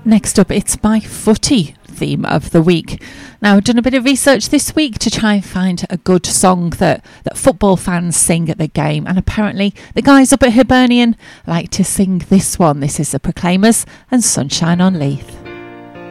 Next up, it's my footy theme of the week. Now, I've done a bit of research this week to try and find a good song that football fans sing at the game, and apparently the guys up at Hibernian like to sing this one. This is the Proclaimers and Sunshine on Leith.